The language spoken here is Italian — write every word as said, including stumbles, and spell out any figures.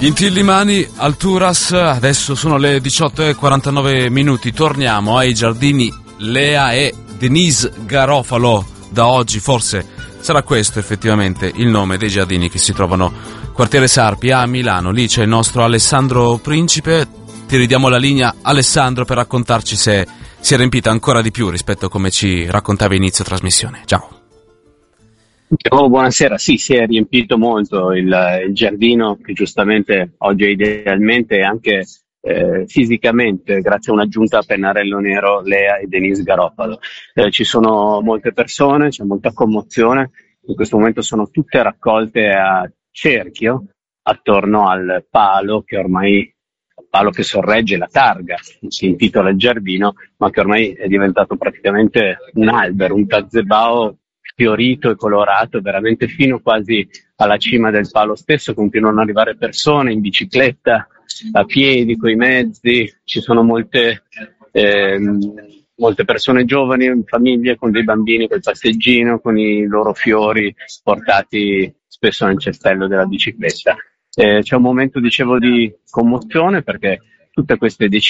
Inti Alturas, adesso sono le diciotto e quarantanove minuti, torniamo ai giardini Lea e Denise Garofalo. Da oggi forse sarà questo effettivamente il nome dei giardini che si trovano quartiere Sarpi a Milano. Lì c'è il nostro Alessandro Principe. Ti ridiamo la linea, Alessandro, per raccontarci se si è riempita ancora di più rispetto a come ci raccontavi inizio trasmissione. Ciao. Oh, buonasera, sì, si è riempito molto il, il giardino, che giustamente oggi è idealmente anche eh, fisicamente, grazie a un'aggiunta a pennarello nero, Lea e Denise Garofalo. Eh, ci sono molte persone, c'è molta commozione, in questo momento sono tutte raccolte a cerchio attorno al palo che ormai il palo che sorregge la targa, si intitola il giardino, ma che ormai è diventato praticamente un albero, un gazebao fiorito e colorato, veramente fino quasi alla cima del palo stesso. Continuano ad arrivare persone in bicicletta, a piedi, coi mezzi, ci sono molte, ehm, molte persone giovani, in famiglie con dei bambini col passeggino, con i loro fiori portati spesso nel cestello della bicicletta. Eh, c'è un momento, dicevo, di commozione, perché tutte queste decine